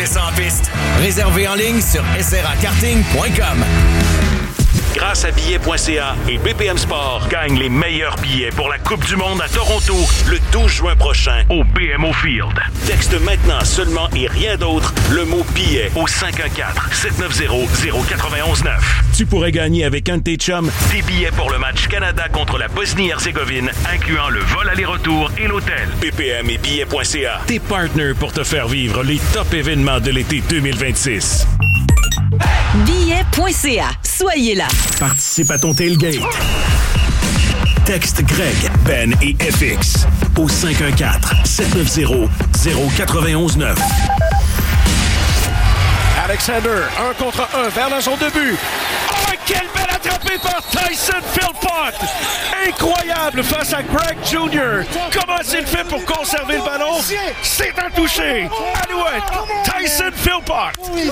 ça en piste. Réservé en ligne sur srakarting.com. Grâce à billets.ca et BPM Sport, gagne les meilleurs billets pour la Coupe du monde à Toronto le 12 juin prochain au BMO Field. Texte maintenant seulement et rien d'autre le mot billet au 514-790-0919. Tu pourrais gagner avec un de tes chums des billets pour le match Canada contre la Bosnie-Herzégovine, incluant le vol aller-retour et l'hôtel. BPM et billets.ca, tes partners pour te faire vivre les top événements de l'été 2026. Billets.ca. Soyez là. Participe à ton tailgate. Texte Greg, Ben et FX au 514-790-0919. Alexander, 1 contre 1 vers la zone de but. Oh, quelle belle attrapée par Tyson Philpott! Incroyable face à Greg Jr. Comment s'il fait pour conserver le ballon? C'est un touché! Alouette, Tyson Philpott!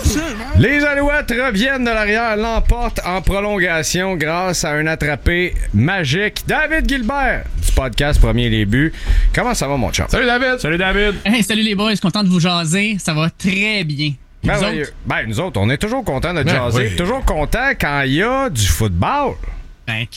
Les Alouettes reviennent de l'arrière, l'emportent en prolongation grâce à un attrapé magique. David Gilbert du podcast Premier les buts. Comment ça va, mon chum? Salut David! Salut David! Hey, salut les boys, content de vous jaser. Ça va très bien. Nous autres, on est toujours contents de jaser. Oui. Toujours contents quand il y a du football. Ben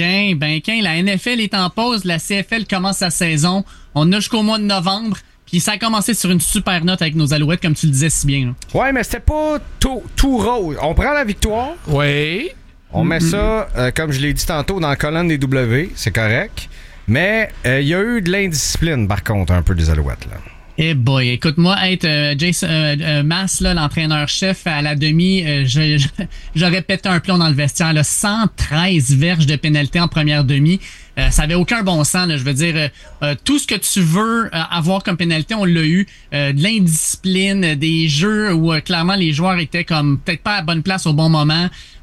la NFL est en pause, la CFL commence sa saison. On a jusqu'au mois de novembre. Puis ça a commencé sur une super note avec nos Alouettes, comme tu le disais si bien. Là. Ouais, mais c'était pas tout rose. On prend la victoire. Oui. On met ça, comme je l'ai dit tantôt, dans la colonne des W. C'est correct. Mais il y a eu de l'indiscipline, par contre, un peu des Alouettes, là. Eh boy, écoute-moi, être Jason Mass, là, l'entraîneur-chef à la demi, j'aurais pété un plomb dans le vestiaire. Là, 113 verges de pénalité en première demi. Ça avait aucun bon sens. Là, je veux dire, tout ce que tu veux avoir comme pénalité, on l'a eu. De l'indiscipline, des jeux où clairement les joueurs étaient comme peut-être pas à la bonne place au bon moment.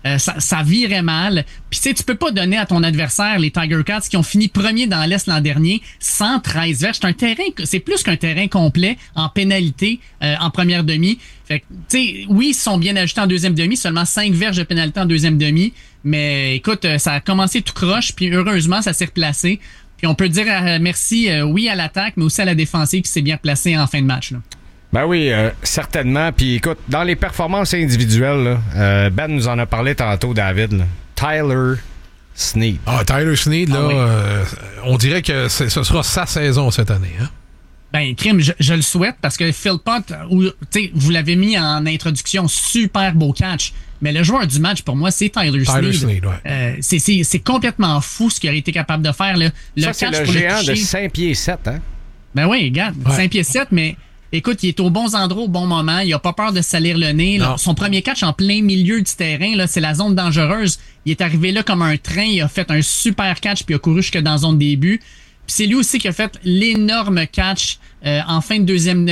Ça virait mal. Puis tu sais, tu peux pas donner à ton adversaire, les Tiger Cats, qui ont fini premier dans l'Est l'an dernier, 113 verges. C'est plus qu'un terrain complet en pénalité en première demi. Fait que, tu sais, oui, ils sont bien ajustés en deuxième demi, seulement 5 verges de pénalité en deuxième demi. Mais écoute, ça a commencé tout croche, puis heureusement, ça s'est replacé. Puis on peut dire merci, oui, à l'attaque, mais aussi à la défensive qui s'est bien placée en fin de match, là. Ben oui, certainement. Puis écoute, dans les performances individuelles, là, Ben nous en a parlé tantôt, David. Là. Tyler Snead. Ah, Tyler Snead, là, oui. On dirait que ce sera sa saison cette année. Hein? Ben, crime, je le souhaite parce que Philpott, vous l'avez mis en introduction, super beau catch. Mais le joueur du match, pour moi, c'est Tyler Snead. Ouais. C'est complètement fou ce qu'il a été capable de faire. Là. Ça, c'est le géant de 5 pieds 7, hein? Ben oui, regarde, 5 pieds 7, mais écoute, il est aux bons endroits au bon moment. Il a pas peur de salir le nez. Là. Son premier catch en plein milieu du terrain, là, c'est la zone dangereuse. Il est arrivé là comme un train. Il a fait un super catch puis il a couru jusque dans la zone des buts. Puis c'est lui aussi qui a fait l'énorme catch en fin de deuxième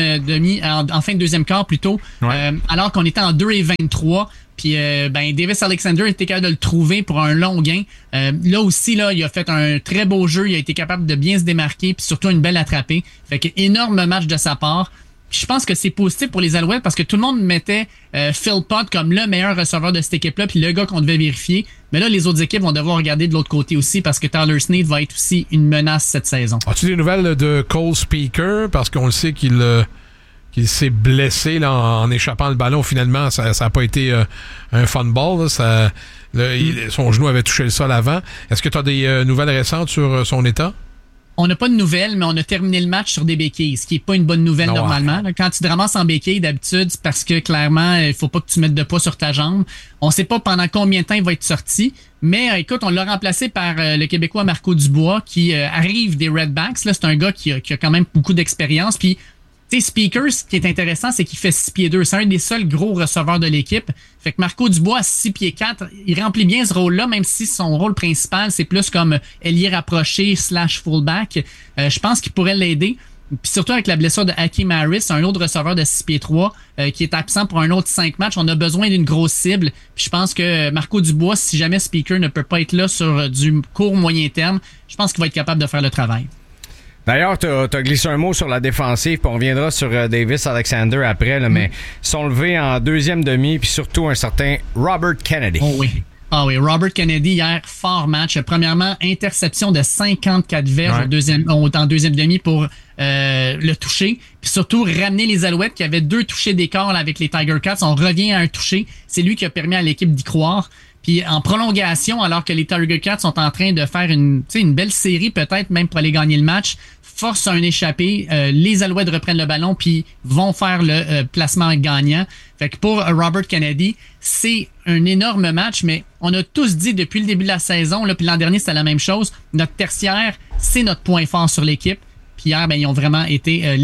en fin de deuxième quart plutôt, alors qu'on était en 2-23. Puis Davis Alexander était capable de le trouver pour un long gain. Là aussi, là, il a fait un très beau jeu. Il a été capable de bien se démarquer, puis surtout une belle attrapée. Fait que énorme match de sa part. Puis je pense que c'est positif pour les Alouettes parce que tout le monde mettait Philpott comme le meilleur receveur de cette équipe-là, puis le gars qu'on devait vérifier. Mais là, les autres équipes vont devoir regarder de l'autre côté aussi parce que Tyler Snead va être aussi une menace cette saison. As-tu des nouvelles de Cole Speaker? Parce qu'on le sait qu'il s'est blessé là, en échappant le ballon. Finalement, ça n'a pas été un fumble. Son genou avait touché le sol avant. Est-ce que tu as des nouvelles récentes sur son état? On n'a pas de nouvelles, mais on a terminé le match sur des béquilles, ce qui n'est pas une bonne nouvelle normalement. Là, quand tu te ramasses en béquille, d'habitude, c'est parce que clairement, il faut pas que tu mettes de poids sur ta jambe. On ne sait pas pendant combien de temps il va être sorti, mais écoute, on l'a remplacé par le Québécois Marco Dubois qui arrive des Redbacks. Là, c'est un gars qui a quand même beaucoup d'expérience. Puis tu sais, Speakers, ce qui est intéressant, c'est qu'il fait 6 pieds 2. C'est un des seuls gros receveurs de l'équipe. Fait que Marco Dubois, à 6 pieds 4, il remplit bien ce rôle-là, même si son rôle principal, c'est plus comme ailier rapproché / fullback. Je pense qu'il pourrait l'aider. Puis surtout avec la blessure de Hakeem Harris, un autre receveur de 6 pieds 3 qui est absent pour un autre 5 matchs. On a besoin d'une grosse cible. Puis je pense que Marco Dubois, si jamais Speaker ne peut pas être là sur du court moyen terme, je pense qu'il va être capable de faire le travail. D'ailleurs, t'as glissé un mot sur la défensive, puis on reviendra sur Davis Alexander après, là, mais ils sont levés en deuxième demi, puis surtout un certain Robert Kennedy. Oh oui. Ah oui, Robert Kennedy hier, fort match. Premièrement, interception de 54 verges en deuxième demi pour le toucher. Puis surtout, ramener les Alouettes qui avaient 2 touchés d'écart là, avec les Tiger Cats. On revient à un touché. C'est lui qui a permis à l'équipe d'y croire. Puis en prolongation, alors que les Tiger Cats sont en train de faire une belle série, peut-être même pour aller gagner le match, force un échappé, les Alouettes reprennent le ballon puis vont faire le placement gagnant. Fait que pour Robert Kennedy, c'est un énorme match, mais on a tous dit depuis le début de la saison, là, puis l'an dernier c'était la même chose, notre tertiaire, c'est notre point fort sur l'équipe. Puis hier, ben, ils ont vraiment été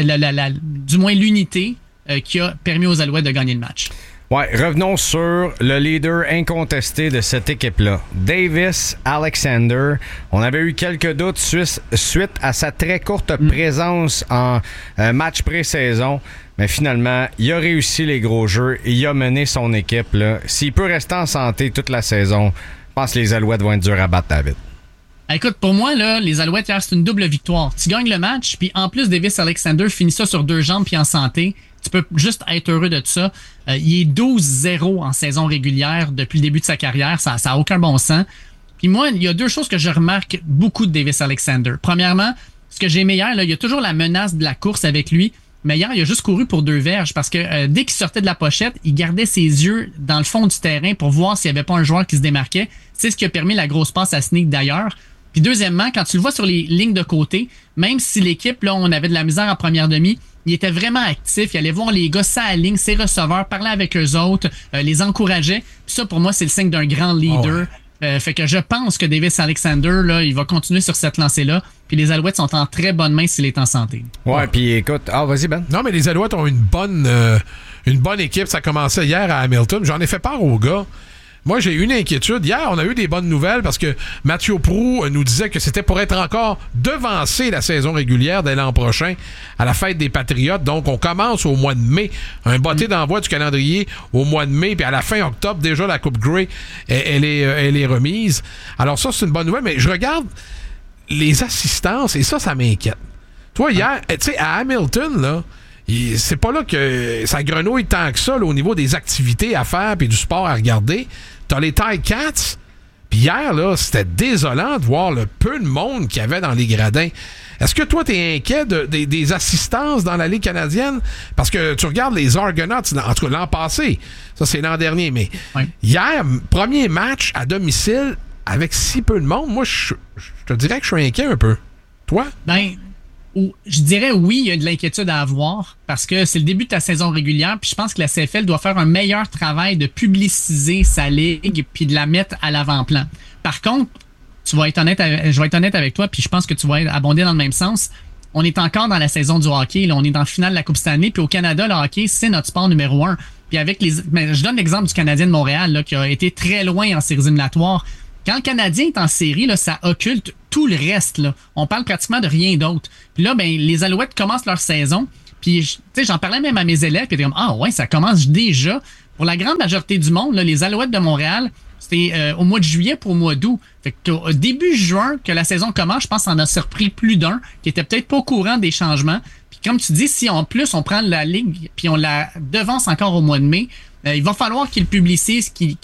du moins l'unité qui a permis aux Alouettes de gagner le match. Ouais, revenons sur le leader incontesté de cette équipe-là, Davis Alexander. On avait eu quelques doutes suite à sa très courte présence en match pré-saison, mais finalement, il a réussi les gros jeux et il a mené son équipe. Là. S'il peut rester en santé toute la saison, je pense que les Alouettes vont être durs à battre, David. Écoute, pour moi, là, les Alouettes, hier, c'est une double victoire. Tu gagnes le match, puis en plus, Davis Alexander finit ça sur 2 jambes puis en santé. Tu peux juste être heureux de ça. Il est 12-0 en saison régulière depuis le début de sa carrière. Ça a aucun bon sens. Puis moi, il y a 2 choses que je remarque beaucoup de Davis Alexander. Premièrement, ce que j'ai aimé hier, là, il y a toujours la menace de la course avec lui. Mais hier, il a juste couru pour 2 verges parce que dès qu'il sortait de la pochette, il gardait ses yeux dans le fond du terrain pour voir s'il n'y avait pas un joueur qui se démarquait. C'est ce qui a permis la grosse passe à Sneak d'ailleurs. Puis deuxièmement, quand tu le vois sur les lignes de côté, même si l'équipe, là, on avait de la misère en première demi, il était vraiment actif. Il allait voir les gars sa ligne, ses receveurs, parler avec eux autres, les encourageait. Puis ça, pour moi, c'est le signe d'un grand leader. Fait que je pense que Davis Alexander, là, il va continuer sur cette lancée-là. Puis les Alouettes sont en très bonne main s'il est en santé. Ouais, puis écoute... vas-y, Ben. Non, mais les Alouettes ont une bonne équipe. Ça commençait hier à Hamilton. J'en ai fait part aux gars. Moi, j'ai eu une inquiétude. Hier, on a eu des bonnes nouvelles parce que Mathieu Proulx nous disait que c'était pour être encore devancé la saison régulière dès l'an prochain à la fête des Patriotes. Donc, on commence au mois de mai. Un botté d'envoi du calendrier au mois de mai. Puis à la fin octobre, déjà, la Coupe Grey, elle est remise. Alors ça, c'est une bonne nouvelle. Mais je regarde les assistances et ça m'inquiète. Toi, hier, tu sais, à Hamilton, là, c'est pas là que ça grenouille tant que ça là, au niveau des activités à faire puis du sport à regarder. T'as les Tiger Cats. Puis hier, là, c'était désolant de voir le peu de monde qu'il y avait dans les gradins. Est-ce que toi, t'es inquiet des assistances dans la Ligue canadienne? Parce que tu regardes les Argonauts, en tout cas l'an passé, ça c'est l'an dernier, mais hier, premier match à domicile avec si peu de monde, moi, je te dirais que je suis inquiet un peu. Toi? Ben... Je dirais oui, il y a de l'inquiétude à avoir parce que c'est le début de ta saison régulière puis je pense que la CFL doit faire un meilleur travail de publiciser sa ligue puis de la mettre à l'avant-plan. Par contre, je vais être honnête avec toi puis je pense que tu vas abonder dans le même sens. On est encore dans la saison du hockey, là, on est dans la finale de la Coupe Stanley puis au Canada, le hockey, c'est notre sport numéro 1. Puis avec je donne l'exemple du Canadien de Montréal là, qui a été très loin en séries éliminatoires. Quand le Canadien est en série, là, ça occulte tout le reste. Là. On parle pratiquement de rien d'autre. Puis là, ben, les Alouettes commencent leur saison. Puis, j'en parlais même à mes élèves. Puis ils étaient comme, ah ouais, ça commence déjà. Pour la grande majorité du monde, là, les Alouettes de Montréal, c'était au mois de juillet pour au mois d'août. Fait que au début juin, que la saison commence, je pense qu'on a surpris plus d'un qui était peut-être pas au courant des changements. Puis comme tu dis, si en plus on prend la ligue puis on la devance encore au mois de mai, il va falloir qu'il publicise, qu'il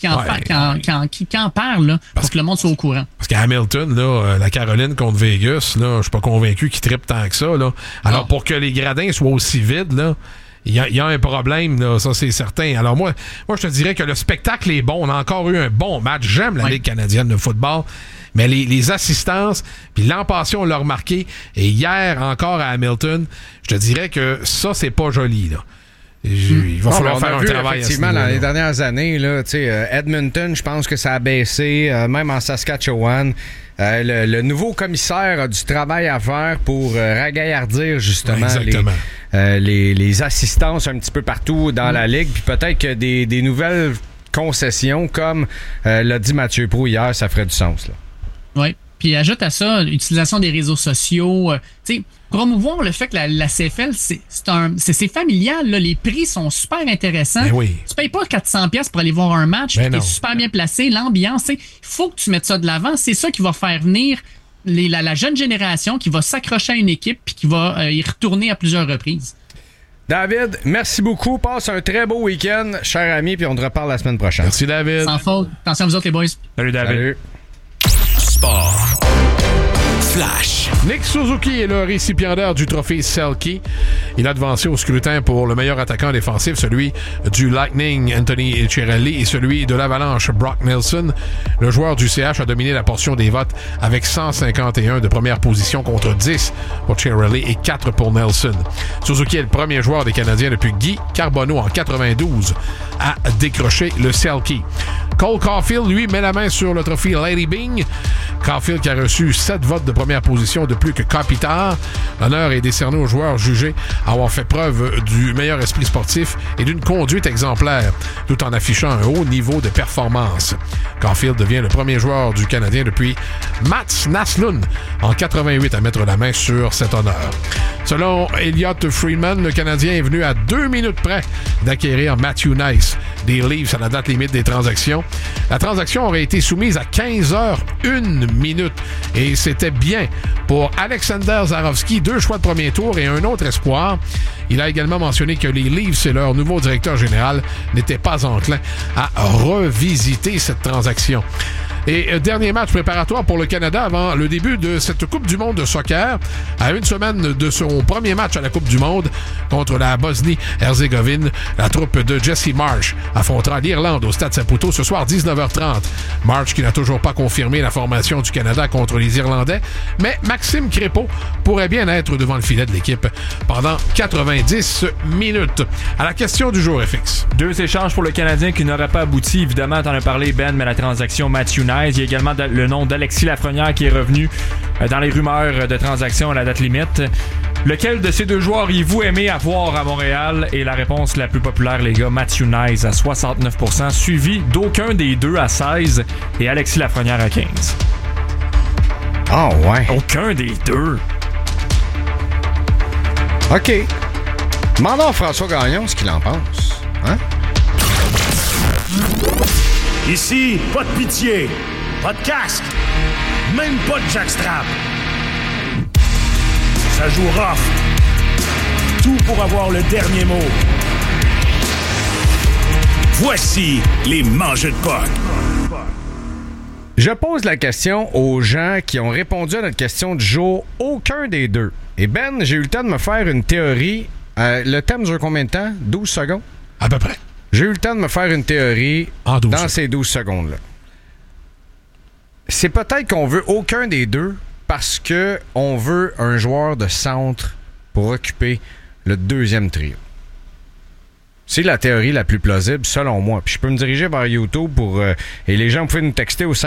en parle là, pour que le monde soit au courant. Parce qu'à Hamilton, là, la Caroline contre Vegas, là, je suis pas convaincu qu'il trippe tant que ça. Là. Alors pour que les gradins soient aussi vides, là, il y a un problème, là, ça c'est certain. Alors moi, je te dirais que le spectacle est bon. On a encore eu un bon match. J'aime la Ligue canadienne de football. Mais les assistances, puis l'an passé, on l'a remarqué. Et hier, encore à Hamilton, je te dirais que ça, c'est pas joli, là. Il va falloir faire un travail effectivement dans les dernières années là, Edmonton, je pense que ça a baissé, même en Saskatchewan. Le nouveau commissaire a du travail à faire pour ragaillardir justement les assistances un petit peu partout dans la ligue, puis peut-être que des nouvelles concessions comme l'a dit Mathieu Proulx hier, ça ferait du sens là. Oui. Puis ajoute à ça l'utilisation des réseaux sociaux. Promouvoir le fait que la CFL, c'est familial. Là, les prix sont super intéressants. Ben oui. Tu payes pas 400$ pour aller voir un match. Ben t'es super bien placé. L'ambiance, il faut que tu mettes ça de l'avant. C'est ça qui va faire venir la jeune génération qui va s'accrocher à une équipe puis qui va y retourner à plusieurs reprises. David, merci beaucoup. Passe un très beau week-end, cher ami, puis on te reparle la semaine prochaine. Merci, David. Sans faute. Attention à vous autres, les boys. Salut, David. Salut. Sport. Flash. Nick Suzuki est le récipiendaire du trophée Selke. Il a devancé au scrutin pour le meilleur attaquant défensif, celui du Lightning, Anthony Cirelli, et celui de l'Avalanche, Brock Nelson. Le joueur du CH a dominé la portion des votes avec 151 de première position contre 10 pour Cirelli et 4 pour Nelson. Suzuki est le premier joueur des Canadiens depuis Guy Carbonneau en 92 à décrocher le Selke. Cole Caulfield, lui, met la main sur le trophée Lady Byng. Caulfield qui a reçu 7 votes de première position de plus que Kopitar. L'honneur est décerné aux joueurs jugés avoir fait preuve du meilleur esprit sportif et d'une conduite exemplaire, tout en affichant un haut niveau de performance. Caulfield devient le premier joueur du Canadien depuis Mats Naslund en 88 à mettre la main sur cet honneur. Selon Elliot Friedman, le Canadien est venu à 2 minutes près d'acquérir Matthew Nice des Leafs à la date limite des transactions. La transaction aurait été soumise à 15h01 et c'était bien pour Alexander Zarovski, 2 choix de premier tour et un autre espoir. Il a également mentionné que les Leafs et leur nouveau directeur général n'étaient pas enclins à revisiter cette transaction. Et dernier match préparatoire pour le Canada avant le début de cette Coupe du monde de soccer. À une semaine de son premier match à la Coupe du monde contre la Bosnie-Herzégovine, la troupe de Jesse Marsh affrontera l'Irlande au Stade Saputo ce soir 19h30. Marsh qui n'a toujours pas confirmé la formation du Canada contre les Irlandais, mais Maxime Crépeau pourrait bien être devant le filet de l'équipe pendant 90 minutes. À la question du jour, FX. 2 échanges pour le Canadien qui n'auraient pas abouti. Évidemment, t'en as parlé, Ben, mais la transaction Matthew Nice. Il y a également le nom d'Alexis Lafrenière qui est revenu dans les rumeurs de transactions à la date limite. Lequel de ces 2 joueurs auriez-vous aimé avoir à Montréal? Et la réponse la plus populaire, les gars, Matthew Nice à 69%, suivi d'aucun des 2 à 16% et Alexis Lafrenière à 15%. Ah ouais. Aucun des 2. OK. Demandons à François Gagnon ce qu'il en pense. Hein? Ici, pas de pitié, pas de casque, même pas de jackstrap. Ça joue rough. Tout pour avoir le dernier mot. Voici les mangeux de puck. Je pose la question aux gens qui ont répondu à notre question du jour. Aucun des 2. Et Ben, j'ai eu le temps de me faire une théorie. Le thème dure combien de temps? 12 secondes? À peu près. J'ai eu le temps de me faire une théorie dans ces 12 secondes-là. C'est peut-être qu'on veut aucun des 2 parce qu'on veut un joueur de centre pour occuper le 2e trio. C'est la théorie la plus plausible, selon moi. Puis je peux me diriger vers YouTube pour... et les gens, vous pouvez nous texter au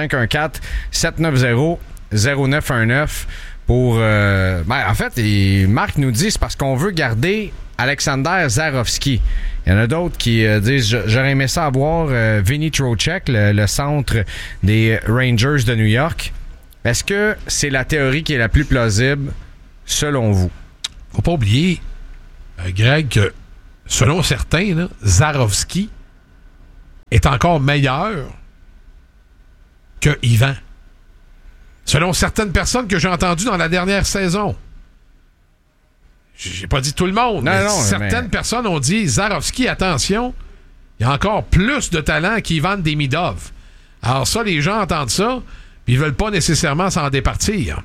514-790-0919 pour... en fait, Marc nous dit c'est parce qu'on veut garder Alexander Zarovski. Il y en a d'autres qui disent j'aurais aimé ça avoir Vinny Trocheck, le centre des Rangers de New York. Est-ce que c'est la théorie qui est la plus plausible selon vous? Faut pas oublier, Greg, que selon certains, là, Zarovski est encore meilleur que Yvan. Selon certaines personnes que j'ai entendues dans la dernière saison. J'ai pas dit tout le monde, mais certaines personnes ont dit Zarovski, attention, il y a encore plus de talent qu'Ivan Demidov. Alors ça, les gens entendent ça, puis ils veulent pas nécessairement s'en départir.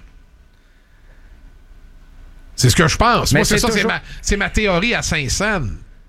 C'est ce que je pense. Mais moi, c'est ça, toujours... c'est ma théorie à 5 cents.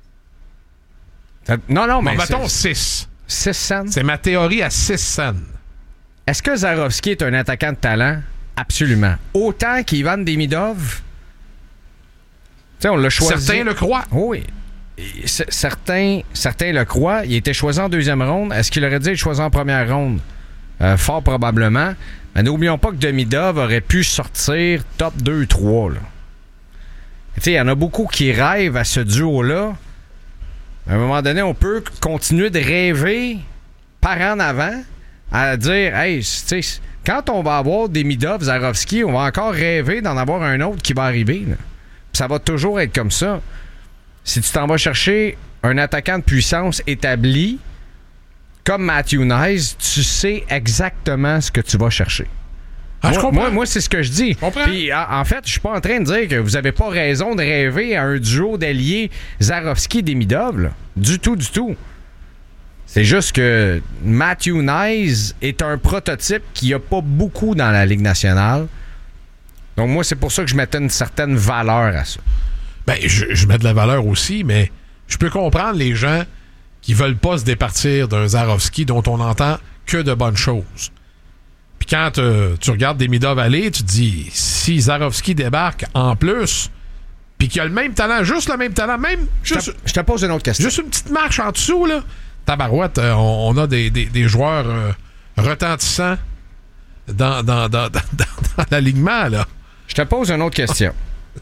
Non, mais mettons 6. 6 cents? C'est ma théorie à 6 cents. Est-ce que Zarovski est un attaquant de talent? Absolument. Autant qu'Ivan Demidov? Tu sais, on l'a choisi. Certains le croient. Oui. Certains le croient. Il était choisi en 2e ronde. Est-ce qu'il aurait dû être choisi en première ronde? Fort probablement. Mais n'oublions pas que Demidov aurait pu sortir top 2-3. Tu sais, il y en a beaucoup qui rêvent à ce duo-là. À un moment donné, on peut continuer de rêver par en avant à dire, hey, tu sais, quand on va avoir Demidov, Zarovski, on va encore rêver d'en avoir un autre qui va arriver. Là. Ça va toujours être comme ça. Si tu t'en vas chercher un attaquant de puissance établi, comme Matthew Nice, tu sais exactement ce que tu vas chercher. Moi, c'est ce que je dis. Puis, en fait, je suis pas en train de dire que vous avez pas raison de rêver à un duo d'alliés Zarovski-Demidov. Là. Du tout. C'est juste que Matthew Knies est un prototype qu'il n'y a pas beaucoup dans la Ligue nationale. Donc, moi, c'est pour ça que je mettais une certaine valeur à ça. Ben, je mets de la valeur aussi, mais je peux comprendre les gens qui veulent pas se départir d'un Zarovski dont on n'entend que de bonnes choses. Puis quand tu regardes Demidov aller, tu te dis, si Zarovski débarque en plus, puis qu'il a le même talent, juste le même talent, même... Je te pose une autre question. Juste une petite marche en dessous, là. Tabarouette, on a des joueurs retentissants dans l'alignement, là. Je te pose une autre question.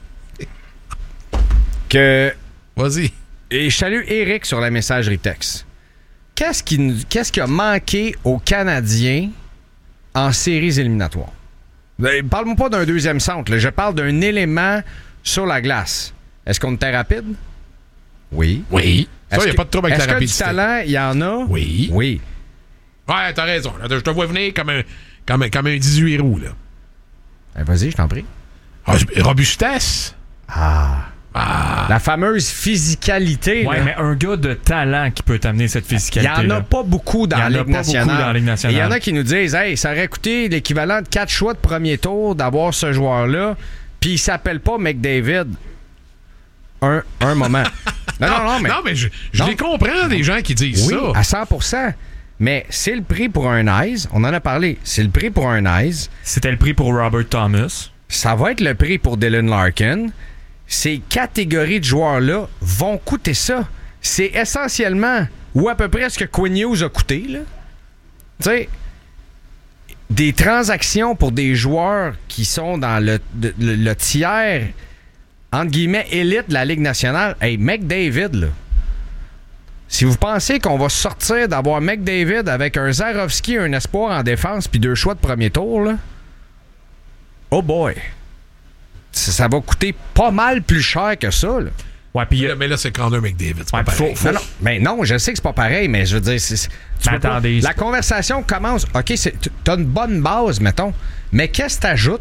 Vas-y. Et je salue Eric sur la messagerie texte. Qu'est-ce qui a manqué aux Canadiens en séries éliminatoires? Parle-moi pas d'un deuxième centre. Là. Je parle d'un élément sur la glace. Est-ce qu'on était rapide? Oui. Ça, il n'y a pas de trouble avec la rapidité. Est-ce que du talent, il y en a? Oui. Ouais, t'as raison. Je te vois venir comme un 18 roues, là. Vas-y, je t'en prie. Robustesse. La fameuse physicalité. Ouais, là. mais un gars de talent qui peut t'amener cette physicalité. Il n'y en a pas beaucoup dans la Ligue nationale. Il y en a qui nous disent, hey, ça aurait coûté l'équivalent de 4 choix de premier tour d'avoir ce joueur-là, puis il s'appelle pas McDavid. Un moment. Non, mais je les comprends, des gens qui disent ça. À 100%. Mais c'est le prix pour un Knies. On en a parlé. C'est le prix pour un Knies. C'était le prix pour Robert Thomas. Ça va être le prix pour Dylan Larkin. Ces catégories de joueurs-là vont coûter ça. C'est essentiellement, ou à peu près ce que Quinn Hughes a coûté, là. Tu sais, des transactions pour des joueurs qui sont dans le tiers, entre guillemets, élite de la Ligue nationale. Hey, McDavid, là. Si vous pensez qu'on va sortir d'avoir McDavid avec un Zarovski, un espoir en défense, puis 2 choix de premier tour, là, oh boy! Ça va coûter pas mal plus cher que ça, là. Ouais, puis mais là, c'est Connor McDavid. C'est pas pareil. Non, je sais que c'est pas pareil, mais je veux dire, attendez. La conversation commence. OK, t'as une bonne base, mettons. Mais qu'est-ce que t'ajoutes?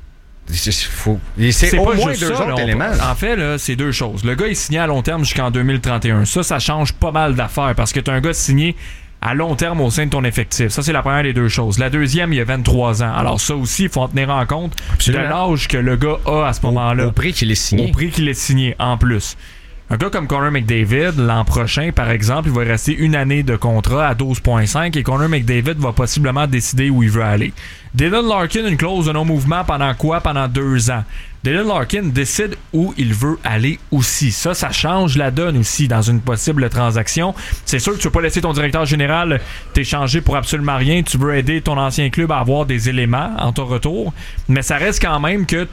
C'est au moins deux autres éléments. En fait, là, c'est deux choses. Le gars est signé à long terme jusqu'en 2031. Ça change pas mal d'affaires parce que t'as un gars signé à long terme au sein de ton effectif. Ça, c'est la première des deux choses. La deuxième, il a 23 ans. Alors ça aussi, il faut en tenir en compte. Absolument. De l'âge que le gars a à ce moment-là. Au prix qu'il est signé. Au prix qu'il est signé, en plus. Un gars comme Connor McDavid, l'an prochain, par exemple, il va rester une année de contrat à 12,5 et Connor McDavid va possiblement décider où il veut aller. Dylan Larkin, une clause de non-mouvement pendant quoi? Pendant 2 ans. Dylan Larkin décide où il veut aller aussi. Ça change la donne aussi dans une possible transaction. C'est sûr que tu ne veux pas laisser ton directeur général t'échanger pour absolument rien. Tu veux aider ton ancien club à avoir des éléments en ton retour. Mais ça reste quand même que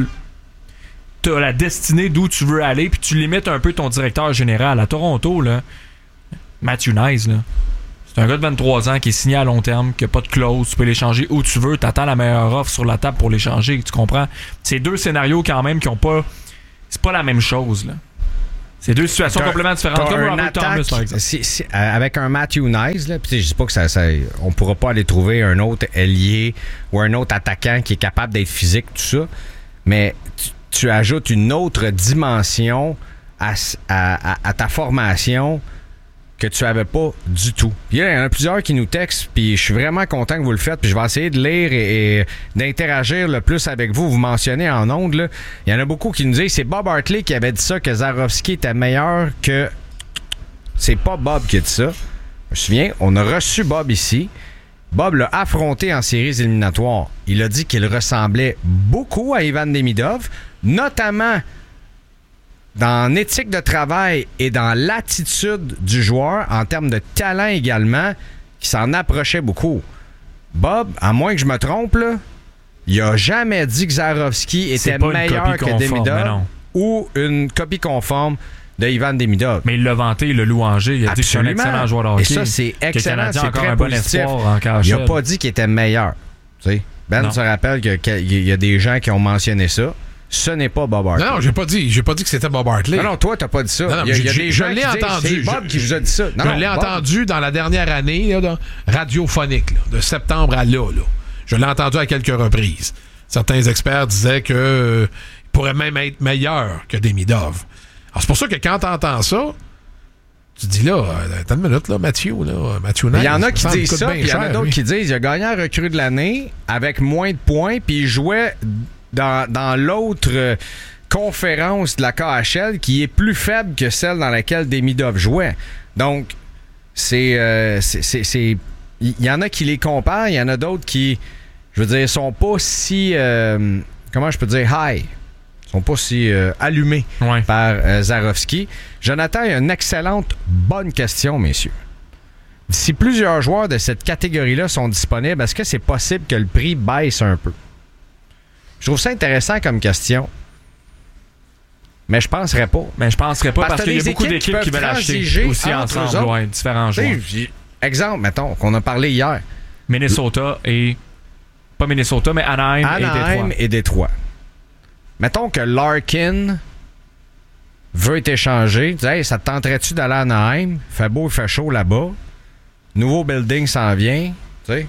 t'as la destinée d'où tu veux aller, puis tu limites un peu ton directeur général. À Toronto, là, Matthew Knies, là, c'est un gars de 23 ans qui est signé à long terme, qui n'a pas de clause, tu peux l'échanger où tu veux, t'attends la meilleure offre sur la table pour l'échanger, tu comprends? C'est deux scénarios quand même qui ont pas... C'est pas la même chose, là. C'est deux situations complètement différentes. Comme Robert Thomas, par exemple. Avec un Matthew Knies, là, je dis pas que on pourra pas aller trouver un autre ailier ou un autre attaquant qui est capable d'être physique, tout ça, mais tu ajoutes une autre dimension à ta formation que tu n'avais pas du tout. Puis il y en a plusieurs qui nous textent, puis je suis vraiment content que vous le faites, puis je vais essayer de lire et d'interagir le plus avec vous. Vous mentionnez en ondes, là. Il y en a beaucoup qui nous disent, c'est Bob Hartley qui avait dit ça, que Zarovski était meilleur que... C'est pas Bob qui a dit ça. Je me souviens, on a reçu Bob ici. Bob l'a affronté en séries éliminatoires. Il a dit qu'il ressemblait beaucoup à Ivan Demidov, notamment dans l'éthique de travail et dans l'attitude du joueur, en termes de talent également, qui s'en approchait beaucoup. Bob, à moins que je me trompe, là, il a jamais dit que Zarovski était meilleur que Demidov ou une copie conforme de Ivan Demidov. Mais il l'a vanté, il l'a louangé. Il a dit que c'est un excellent joueur de hockey. Et ça, c'est excellent. C'est encore très un bon positif. espoir en cachette. Il n'a pas dit qu'il était meilleur. Tu sais, Ben se rappelle qu'il y a des gens qui ont mentionné ça. Ce n'est pas Bob Hartley. Non, j'ai pas dit que c'était Bob Hartley. Non, toi, t'as pas dit ça. Non, il y a des gens je l'ai entendu. C'est Bob qui vous a dit ça. Je l'ai entendu dans la dernière année là, radiophonique, là, de septembre à là. Je l'ai entendu à quelques reprises. Certains experts disaient qu'il pourrait même être meilleur que Demidov. Alors, c'est pour ça que quand tu entends ça, tu dis là, attends une minute, là, Matthew Knies. Il y en a qui disent ça, puis il y en a d'autres qui disent il a gagné un recrue de l'année avec moins de points, puis il jouait dans l'autre conférence de la KHL qui est plus faible que celle dans laquelle Demidov jouait. Donc, il y en a qui les comparent, il y en a d'autres qui, je veux dire, sont pas si, comment je peux dire, high. Sont pas si allumés par Zarovski. Jonathan a une excellente, bonne question, messieurs. Si plusieurs joueurs de cette catégorie-là sont disponibles, est-ce que c'est possible que le prix baisse un peu? Je trouve ça intéressant comme question. Mais je penserais pas. Mais je penserais pas parce qu'il y a beaucoup d'équipes qui veulent acheter aussi ensemble, différents joueurs. Exemple, mettons, qu'on a parlé hier. Minnesota et... Pas Minnesota, mais Anaheim et Détroit. Mettons que Larkin veut être échangé. Tu dis, hey, ça te tenterait-tu d'aller à Anaheim? Fait beau, il fait chaud là-bas. Nouveau building s'en vient. Tu sais?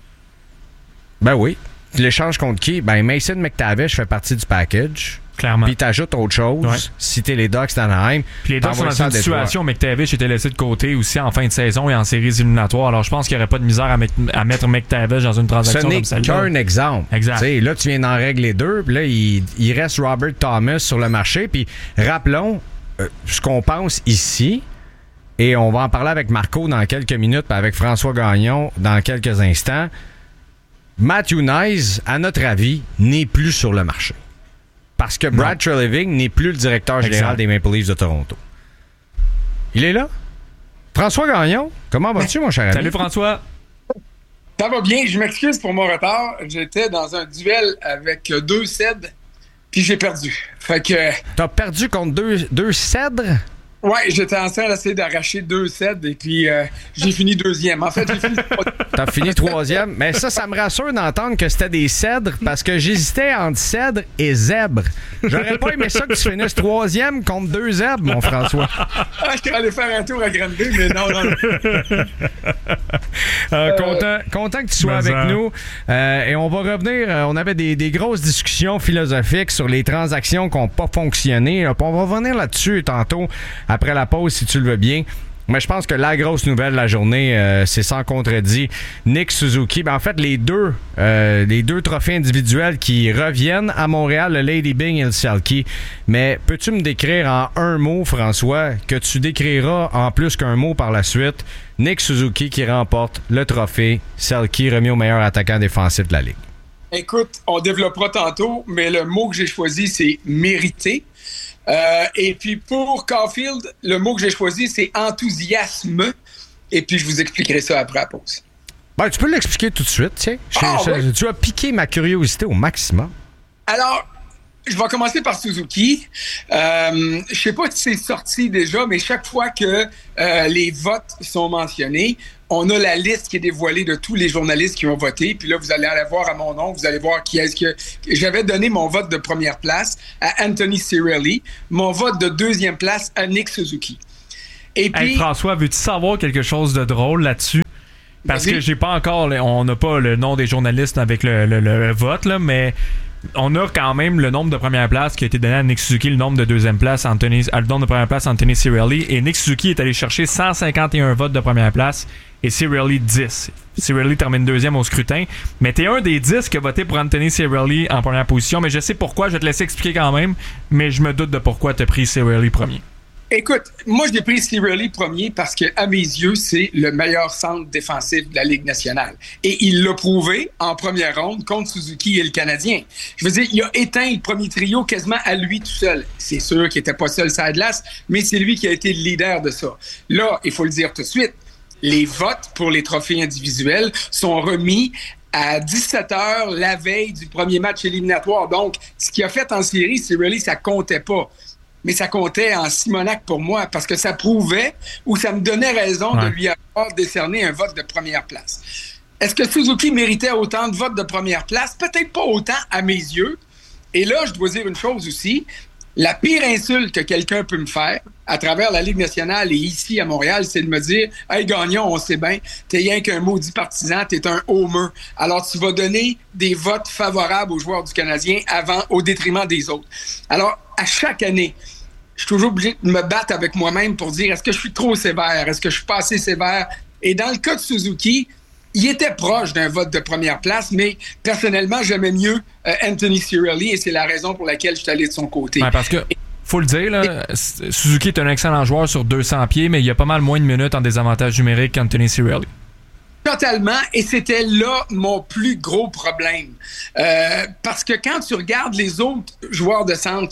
Ben oui. L'échange contre qui? Ben Mason McTavish fait partie du package. Clairement. Puis t'ajoutes autre chose. Si t'es les Ducks d'Anaheim. Puis les Ducks sont dans une situation où McTavish était laissé de côté aussi en fin de saison et en séries éliminatoires. Alors je pense qu'il n'y aurait pas de misère à mettre McTavish dans une transaction comme celle-là. Ce n'est qu'un exemple. Exact. T'sais, là, tu viens d'en régler deux. Puis là, il reste Robert Thomas sur le marché. Puis rappelons ce qu'on pense ici. Et on va en parler avec Marco dans quelques minutes. Puis avec François Gagnon dans quelques instants. Matthew Knies, à notre avis, n'est plus sur le marché. Parce que Brad Treliving n'est plus le directeur général des Maple Leafs de Toronto. Il est là? François Gagnon, comment vas-tu, mon cher ami? Salut, François. Ça va bien, je m'excuse pour mon retard. J'étais dans un duel avec 2 cèdres, puis j'ai perdu. Fait que... T'as perdu contre deux cèdres? Ouais, j'étais en train d'essayer d'arracher 2 cèdres et puis j'ai fini 2e. En fait, j'ai fini 3e. T'as fini 3e? Mais ça me rassure d'entendre que c'était des cèdres parce que j'hésitais entre cèdre et zèbre. J'aurais pas aimé ça que tu finisses 3e contre 2 zèbres, mon François. Je suis allé faire un tour à Granby, mais non. Content que tu sois avec nous. Et on va revenir. On avait des grosses discussions philosophiques sur les transactions qui n'ont pas fonctionné. On va revenir là-dessus tantôt. Après la pause, si tu le veux bien. Mais je pense que la grosse nouvelle de la journée, c'est sans contredit Nick Suzuki. Ben, en fait, les deux trophées individuels qui reviennent à Montréal, le Lady Byng et le Selke. Mais peux-tu me décrire en un mot, François, que tu décriras en plus qu'un mot par la suite, Nick Suzuki qui remporte le trophée Selke remis au meilleur attaquant défensif de la Ligue? Écoute, on développera tantôt, mais le mot que j'ai choisi, c'est « mérité ». Et puis pour Caulfield, le mot que j'ai choisi, c'est enthousiasme. Et puis je vous expliquerai ça après la pause. Ben, tu peux l'expliquer tout de suite, tiens. Oui. Tu as piqué ma curiosité au maximum. Alors, je vais commencer par Suzuki. Je sais pas si c'est sorti déjà, mais chaque fois que les votes sont mentionnés, on a la liste qui est dévoilée de tous les journalistes qui ont voté. Puis là, vous allez aller voir à mon nom, vous allez voir qui est-ce que... J'avais donné mon vote de première place à Anthony Cirelli, mon vote de deuxième place à Nick Suzuki. Et puis... Hey, François, veux-tu savoir quelque chose de drôle là-dessus? Parce que j'ai pas encore... On n'a pas le nom des journalistes avec le vote, là, mais... On a quand même le nombre de première place qui a été donné à Nick Suzuki, le nombre de deuxième place, le nombre de première place Anthony Cirelli. Et Nick Suzuki est allé chercher 151 votes de première place et Cirelli 10. Cirelli termine deuxième au scrutin. Mais t'es un des 10 qui a voté pour Anthony Cirelli en première position. Mais je sais pourquoi, je vais te laisser expliquer quand même. Mais je me doute de pourquoi t'as pris Cirelli premier. Écoute, moi, j'ai pris Cirelli premier parce que, à mes yeux, c'est le meilleur centre défensif de la Ligue nationale. Et il l'a prouvé en première ronde contre Suzuki et le Canadien. Je veux dire, il a éteint le premier trio quasiment à lui tout seul. C'est sûr qu'il n'était pas seul sur la glace, mais c'est lui qui a été le leader de ça. Là, il faut le dire tout de suite, les votes pour les trophées individuels sont remis à 17h la veille du premier match éliminatoire. Donc, ce qu'il a fait en série, Cirelli, ça comptait pas. Mais ça comptait en Simonac pour moi parce que ça prouvait ou ça me donnait raison de lui avoir décerné un vote de première place. Est-ce que Suzuki méritait autant de votes de première place? Peut-être pas autant à mes yeux. Et là, je dois dire une chose aussi. La pire insulte que quelqu'un peut me faire à travers la Ligue nationale et ici à Montréal, c'est de me dire « Hey, Gagnon, on sait bien, t'es rien qu'un maudit partisan, t'es un homer. Alors, tu vas donner des votes favorables aux joueurs du Canadien au détriment des autres. » Alors, à chaque année, je suis toujours obligé de me battre avec moi-même pour dire « Est-ce que je suis trop sévère? Est-ce que je suis pas assez sévère? » Et dans le cas de Suzuki, il était proche d'un vote de première place, mais personnellement, j'aimais mieux Anthony Cirelli et c'est la raison pour laquelle je suis allé de son côté. Ouais, parce que, faut le dire, là, Suzuki est un excellent joueur sur 200 pieds, mais il y a pas mal moins de minutes en désavantage numérique qu'Anthony Cirelli. Totalement, et c'était là mon plus gros problème. Parce que quand tu regardes les autres joueurs de centre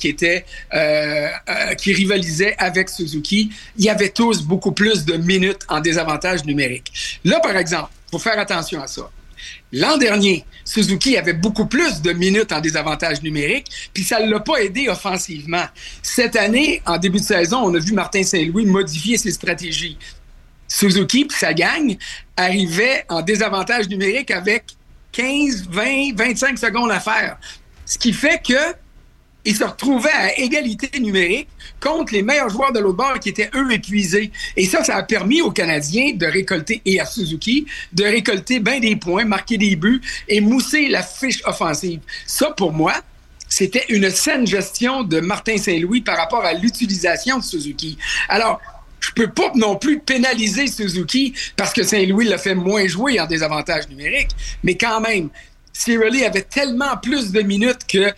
qui rivalisaient avec Suzuki, il y avait tous beaucoup plus de minutes en désavantage numérique. Là, par exemple, il faut faire attention à ça. L'an dernier, Suzuki avait beaucoup plus de minutes en désavantage numérique, puis ça ne l'a pas aidé offensivement. Cette année, en début de saison, on a vu Martin Saint-Louis modifier ses stratégies. Suzuki, puis sa gang, arrivait en désavantage numérique avec 15, 20, 25 secondes à faire. Ce qui fait que il se retrouvait à égalité numérique contre les meilleurs joueurs de l'autre bord qui étaient, eux, épuisés. Et ça a permis aux Canadiens de récolter, et à Suzuki, de récolter bien des points, marquer des buts et mousser la fiche offensive. Ça, pour moi, c'était une saine gestion de Martin Saint-Louis par rapport à l'utilisation de Suzuki. Alors, je peux pas non plus pénaliser Suzuki parce que Saint-Louis l'a fait moins jouer en désavantage numérique, mais quand même, Cirelli avait tellement plus de minutes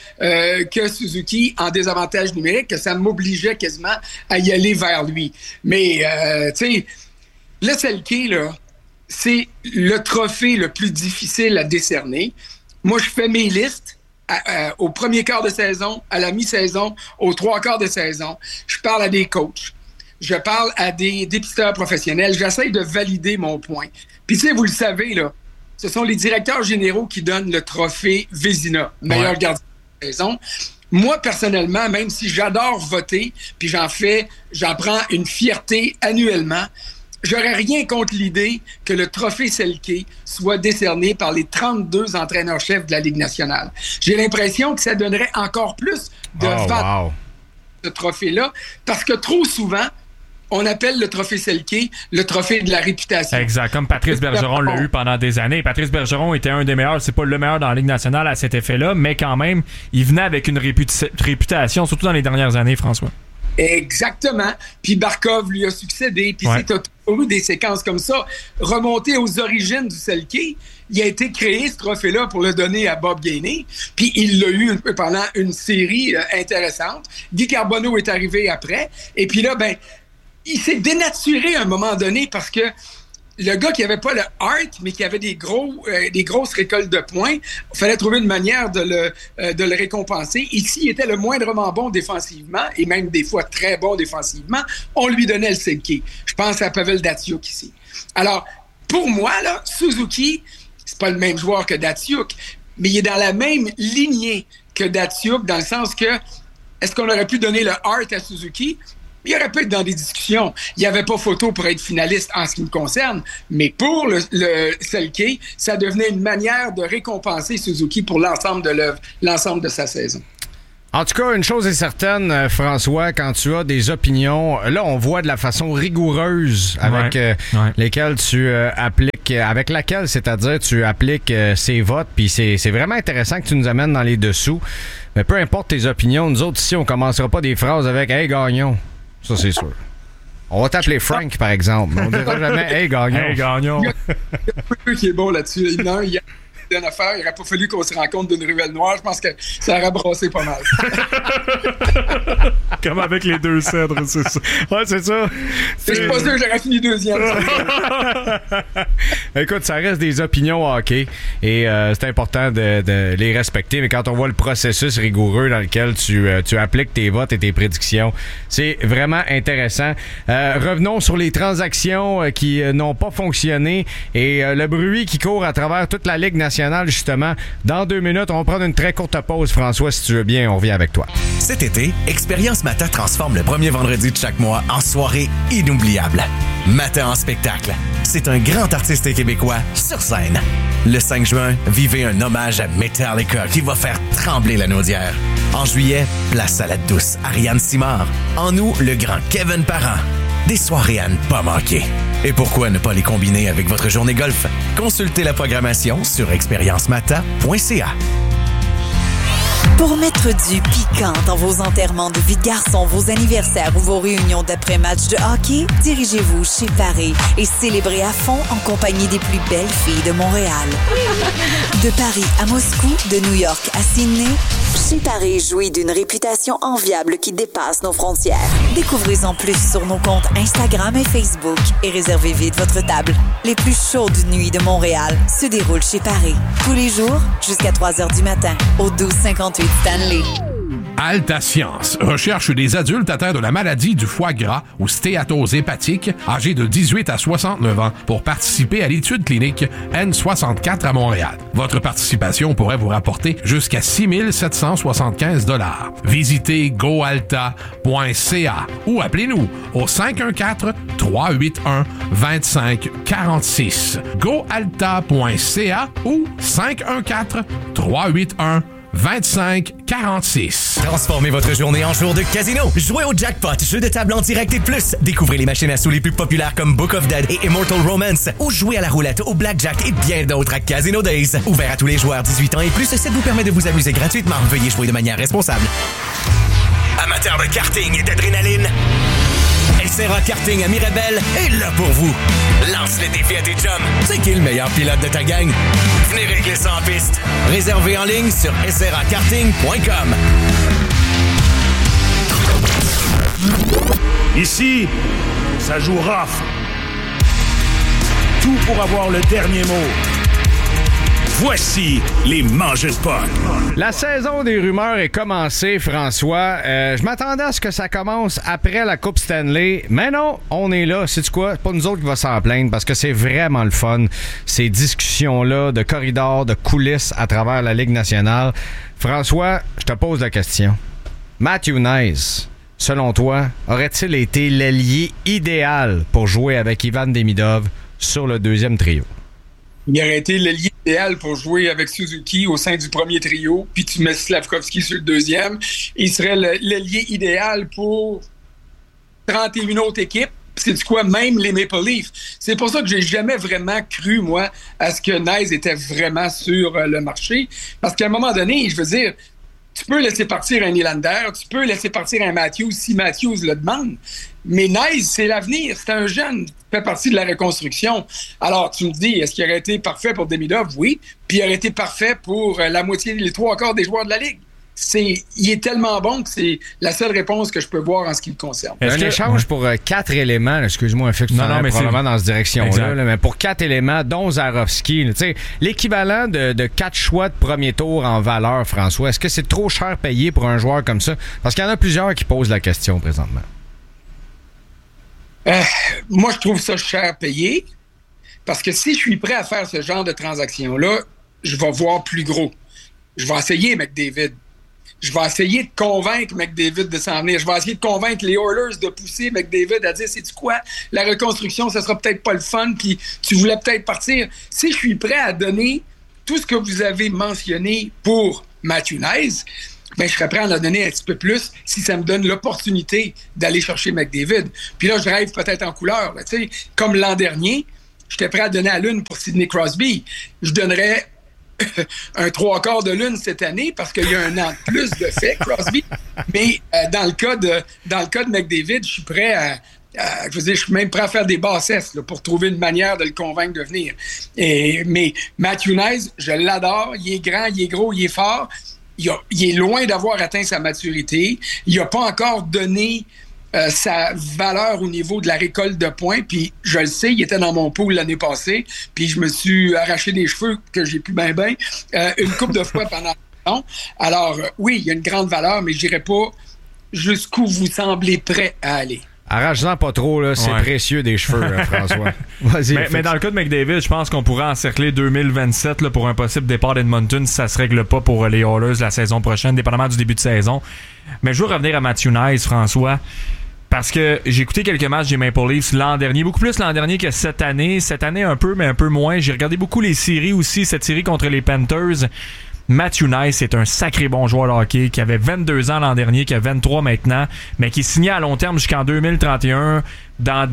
que Suzuki en désavantage numérique que ça m'obligeait quasiment à y aller vers lui. Mais, tu sais, le Selke, là, c'est le trophée le plus difficile à décerner. Moi, je fais mes listes au premier quart de saison, à la mi-saison, aux trois quarts de saison. Je parle à des coachs. Je parle à des dépisteurs professionnels. J'essaie de valider mon point. Puis, tu sais, vous le savez, là, ce sont les directeurs généraux qui donnent le trophée Vézina, meilleur gardien de saison. Moi, personnellement, même si j'adore voter, puis j'en prends une fierté annuellement, j'aurais rien contre l'idée que le trophée Selke soit décerné par les 32 entraîneurs-chefs de la Ligue nationale. J'ai l'impression que ça donnerait encore plus de valeur ce trophée-là, parce que trop souvent, on appelle le trophée Selke le trophée de la réputation. Exact, comme Patrice Bergeron l'a eu pendant des années. Patrice Bergeron était un des meilleurs, c'est pas le meilleur dans la Ligue nationale à cet effet-là, mais quand même, il venait avec une réputation, surtout dans les dernières années, François. Exactement. Puis Barkov lui a succédé. Puis c'est toujours eu des séquences comme ça. Remonter aux origines du Selke, il a été créé, ce trophée-là, pour le donner à Bob Gainey. Puis il l'a eu pendant une série intéressante. Guy Carbonneau est arrivé après. Et puis là, il s'est dénaturé à un moment donné parce que le gars qui avait pas le heart, mais qui avait des grosses récoltes de points, il fallait trouver une manière de le récompenser. Et s'il était le moindrement bon défensivement, et même des fois très bon défensivement, on lui donnait le Selke. Je pense à Pavel Datsyuk ici. Alors, pour moi, là, Suzuki, c'est pas le même joueur que Datsyuk, mais il est dans la même lignée que Datsyuk, dans le sens que, est-ce qu'on aurait pu donner le heart à Suzuki? Il aurait pu être dans des discussions. Il n'y avait pas photo pour être finaliste en ce qui me concerne, mais pour le Selke, ça devenait une manière de récompenser Suzuki pour l'ensemble de l'œuvre, l'ensemble de sa saison. En tout cas, une chose est certaine, François, quand tu as des opinions, là, on voit de la façon rigoureuse avec lesquelles tu appliques, avec laquelle, c'est-à-dire, tu appliques ces votes, puis c'est vraiment intéressant que tu nous amènes dans les dessous. Mais peu importe tes opinions, nous autres ici, on commencera pas des phrases avec « Hey, Gagnon ». Ça, c'est sûr. On va t'appeler Frank, par exemple. On ne dira jamais « Hey, Gagnon ». Hey, Gagnon. Il y a un peu qui est bon là-dessus. Il y a une affaire, il n'aurait pas fallu qu'on se rencontre d'une ruelle noire. Je pense que ça aurait brassé pas mal. Comme avec les deux cèdres, c'est ça. Ouais, c'est ça. Je suis pas sûr que j'aurais fini deuxième. Écoute, ça reste des opinions hockey et c'est important de les respecter. Mais quand on voit le processus rigoureux dans lequel tu appliques tes votes et tes prédictions, c'est vraiment intéressant. Revenons sur les transactions qui n'ont pas fonctionné et le bruit qui court à travers toute la Ligue nationale nationale, justement. Dans 2 minutes, on va prendre une très courte pause, François, si tu veux bien, on revient avec toi. Cet été, Expérience Mata transforme le premier vendredi de chaque mois en soirée inoubliable. Mata en spectacle. C'est un grand artiste québécois sur scène. Le 5 juin, vivez un hommage à Metallica qui va faire trembler la naudière. En juillet, place à la douce Ariane Simard. En août, le grand Kevin Parent. Des soirées à ne pas manquer. Et pourquoi ne pas les combiner avec votre journée golf? Consultez la programmation sur expériencemata.ca. Pour mettre du piquant dans vos enterrements de vie de garçon, vos anniversaires ou vos réunions d'après-match de hockey, dirigez-vous chez Paris et célébrez à fond en compagnie des plus belles filles de Montréal. De Paris à Moscou, de New York à Sydney, chez Paris jouit d'une réputation enviable qui dépasse nos frontières. Découvrez-en plus sur nos comptes Instagram et Facebook et réservez vite votre table. Les plus chaudes nuits de Montréal se déroulent chez Paris. Tous les jours, jusqu'à 3h du matin, au 1258 Stanley. Alta Science recherche des adultes atteints de la maladie du foie gras ou stéatose hépatique âgés de 18 à 69 ans pour participer à l'étude clinique N64 à Montréal. Votre participation pourrait vous rapporter jusqu'à 6 775 $. Visitez goalta.ca ou appelez-nous au 514-381-2546. goalta.ca ou 514-381-2546. Transformez votre journée en jour de casino. Jouez au jackpot, jeu de table en direct et plus. Découvrez les machines à sous les plus populaires comme Book of Dead et Immortal Romance. Ou jouez à la roulette, au blackjack et bien d'autres à Casino Days. Ouvert à tous les joueurs 18 ans et plus, ça vous permet de vous amuser gratuitement. Veuillez jouer de manière responsable. Amateurs de karting et d'adrénaline, SRA Karting à Mirabel est là pour vous. Lance le défi à tes chums. C'est qui le meilleur pilote de ta gang? Venez régler ça en piste. Réservez en ligne sur srakarting.com. Ici, ça joue rough. Tout pour avoir le dernier mot. Voici les mangeurs de potes. La saison des rumeurs est commencée, François. Je m'attendais à ce que ça commence après la Coupe Stanley, mais non, on est là. Sais-tu quoi? C'est pas nous autres qui va s'en plaindre parce que c'est vraiment le fun, ces discussions-là de corridors, de coulisses à travers la Ligue nationale. François, je te pose la question. Matthew Knies, selon toi, aurait-il été l'allié idéal pour jouer avec Ivan Demidov sur le deuxième trio? Il aurait été l'allié idéal pour jouer avec Suzuki au sein du premier trio, puis tu mets Slavkovski sur le deuxième. Il serait l'allié idéal pour 31 autres équipes. C'est du quoi, même les Maple Leafs. C'est pour ça que j'ai jamais vraiment cru, moi, à ce que Knies était vraiment sur le marché. Parce qu'à un moment donné, je veux dire, tu peux laisser partir un Nylander, tu peux laisser partir un Matthews si Matthews le demande. Mais Knies, c'est l'avenir. C'est un jeune qui fait partie de la reconstruction. Alors, tu me dis, est-ce qu'il aurait été parfait pour Demidov? Oui. Puis il aurait été parfait pour la moitié, les 3/4 des joueurs de la Ligue. Il est tellement bon que c'est la seule réponse que je peux voir en ce qui le concerne. Un échange pour 4 éléments, là, excuse-moi, un fait que tu mais probablement dans cette direction-là, mais pour 4 éléments, dont Zarovski, l'équivalent de 4 choix de premier tour en valeur, François, est-ce que c'est trop cher payé pour un joueur comme ça? Parce qu'il y en a plusieurs qui posent la question présentement. Moi, je trouve ça cher payé parce que si je suis prêt à faire ce genre de transaction-là, je vais voir plus gros. Je vais essayer McDavid. Je vais essayer de convaincre McDavid de s'en venir. Je vais essayer de convaincre les Oilers de pousser McDavid à dire, sais-tu quoi, la reconstruction, ça sera peut-être pas le fun, puis tu voulais peut-être partir. Si je suis prêt à donner tout ce que vous avez mentionné pour Matthew Knies, ben, je serais prêt à en donner un petit peu plus si ça me donne l'opportunité d'aller chercher McDavid. Puis là, je rêve peut-être en couleur. Tu sais, comme l'an dernier, j'étais prêt à donner à l'une pour Sidney Crosby. Je donnerais un 3/4 de l'une cette année parce qu'il y a un an de plus de fait, Crosby. Mais dans le cas de McDavid, je suis prêt à je veux dire, je suis même prêt à faire des bassesses là, pour trouver une manière de le convaincre de venir. Mais Matthew Knies, je l'adore. Il est grand, il est gros, il est fort. Il est loin d'avoir atteint sa maturité. Il n'a pas encore donné sa valeur au niveau de la récolte de points. Puis je le sais, il était dans mon pool l'année passée. Puis je me suis arraché des cheveux que j'ai plus ben une couple de fois pendant longtemps. Alors oui, il y a une grande valeur, mais je n'irai pas jusqu'où vous semblez prêt à aller. Arrache-en pas trop, là. C'est précieux des cheveux, François. Vas-y. Mais dans le cas de McDavid, je pense qu'on pourrait encercler 2027 là, pour un possible départ d'Edmonton si ça se règle pas pour les Oilers la saison prochaine, dépendamment du début de saison. Mais je veux revenir à Matthew Knies, François. Parce que j'ai écouté quelques matchs des Maple Leafs l'an dernier, beaucoup plus l'an dernier que cette année. Cette année un peu, mais un peu moins. J'ai regardé beaucoup les séries aussi, cette série contre les Panthers. Matthew Knies est un sacré bon joueur de hockey qui avait 22 ans l'an dernier, qui a 23 maintenant, mais qui est signé à long terme jusqu'en 2031 dans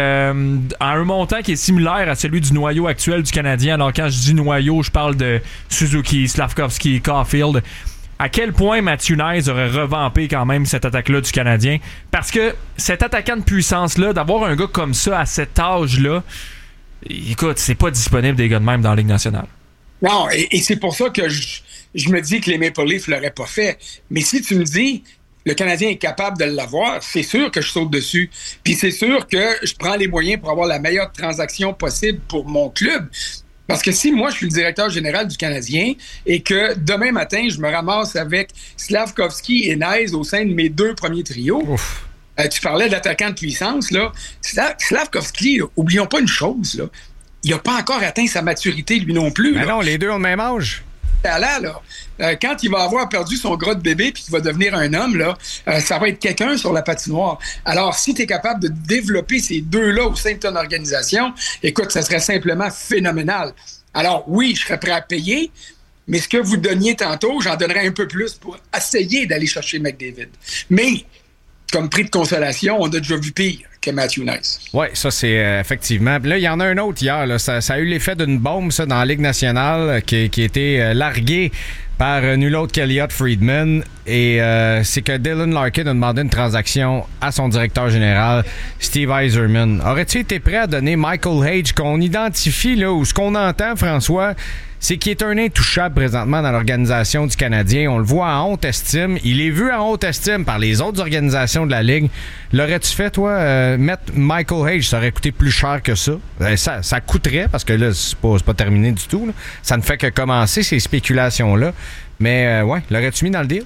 un montant qui est similaire à celui du noyau actuel du Canadien. Alors quand je dis noyau, je parle de Suzuki, Slavkovski, Caulfield. À quel point Matthew Knies aurait revampé quand même cette attaque-là du Canadien? Parce que cet attaquant de puissance-là, d'avoir un gars comme ça à cet âge-là, écoute, c'est pas disponible des gars de même dans la Ligue nationale. Non, et c'est pour ça que je me dis que les Maple Leafs l'auraient pas fait. Mais si tu me dis le Canadien est capable de l'avoir, c'est sûr que je saute dessus. Puis c'est sûr que je prends les moyens pour avoir la meilleure transaction possible pour mon club. Parce que si moi, je suis le directeur général du Canadien et que demain matin, je me ramasse avec Slavkovski et Knies au sein de mes 2 premiers trios, tu parlais d'attaquant de puissance, là. Slavkovski, là, oublions pas une chose, là. Il n'a pas encore atteint sa maturité, lui non plus. Mais non, les deux ont le même âge. Quand il va avoir perdu son gras de bébé puis qu'il va devenir un homme, là, ça va être quelqu'un sur la patinoire. Alors, si tu es capable de développer ces deux-là au sein de ton organisation, écoute, ça serait simplement phénoménal. Alors, oui, je serais prêt à payer, mais ce que vous donniez tantôt, j'en donnerais un peu plus pour essayer d'aller chercher McDavid. Mais, comme prix de consolation, on a déjà vu pire que Matthew Knies. Oui, ça c'est effectivement. Là, il y en a un autre hier. Là. Ça a eu l'effet d'une bombe ça, dans la Ligue nationale qui a été larguée par nul autre qu'Elliott Friedman. Et c'est que Dylan Larkin a demandé une transaction à son directeur général, Steve Yzerman. Aurais-tu été prêt à donner Michael Hage, qu'on identifie, là, ou ce qu'on entend, François, c'est qu'il est un intouchable présentement dans l'organisation du Canadien. On le voit en haute estime. Il est vu en haute estime par les autres organisations de la Ligue. L'aurais-tu fait, toi, mettre Michael Hage? Ça aurait coûté plus cher que ça. Ça coûterait, parce que là, c'est pas terminé du tout. Là. Ça ne fait que commencer, ces spéculations-là. Mais, ouais, l'aurais-tu mis dans le deal?